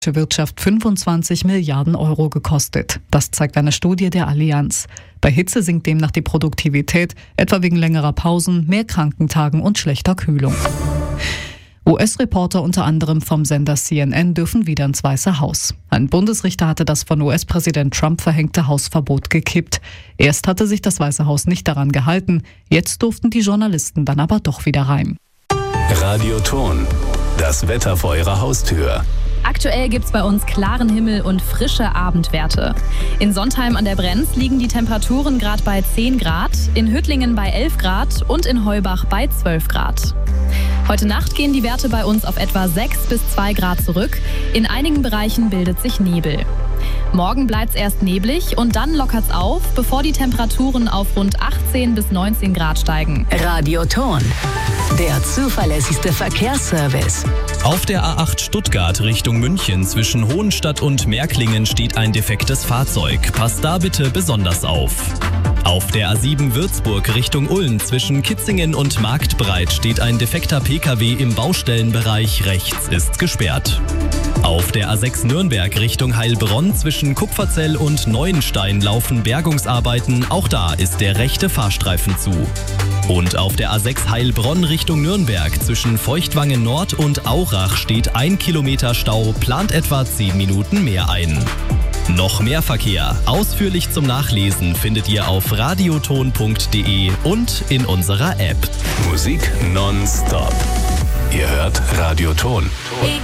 Wirtschaft 25 Milliarden Euro gekostet. Das zeigt eine Studie der Allianz. Bei Hitze sinkt demnach die Produktivität, etwa wegen längerer Pausen, mehr Krankentagen und schlechter Kühlung. US-Reporter unter anderem vom Sender CNN dürfen wieder ins Weiße Haus. Ein Bundesrichter hatte das von US-Präsident Trump verhängte Hausverbot gekippt. Erst hatte sich das Weiße Haus nicht daran gehalten, jetzt durften die Journalisten dann aber doch wieder rein. Radioton, das Wetter vor Ihrer Haustür. Aktuell gibt's bei uns klaren Himmel und frische Abendwerte. In Sontheim an der Brenz liegen die Temperaturen gerade bei 10 Grad, in Hüttlingen bei 11 Grad und in Heubach bei 12 Grad. Heute Nacht gehen die Werte bei uns auf etwa 6 bis 2 Grad zurück. In einigen Bereichen bildet sich Nebel. Morgen bleibt's erst neblig und dann lockert's auf, bevor die Temperaturen auf rund 18 bis 19 Grad steigen. Radioton, der zuverlässigste Verkehrsservice. Auf der A8 Stuttgart Richtung München zwischen Hohenstadt und Märklingen steht ein defektes Fahrzeug. Passt da bitte besonders auf. Auf der A7 Würzburg Richtung Ulm zwischen Kitzingen und Marktbreit steht ein defekter Pkw im Baustellenbereich. Rechts ist gesperrt. Auf der A6 Nürnberg Richtung Heilbronn zwischen Kupferzell und Neuenstein laufen Bergungsarbeiten. Auch da ist der rechte Fahrstreifen zu. Und auf der A6 Heilbronn Richtung Nürnberg zwischen Feuchtwangen Nord und Aurach steht 1 Kilometer Stau, plant etwa 10 Minuten mehr ein. Noch mehr Verkehr, ausführlich zum Nachlesen, findet ihr auf radioton.de und in unserer App. Musik nonstop. Ihr hört Radioton.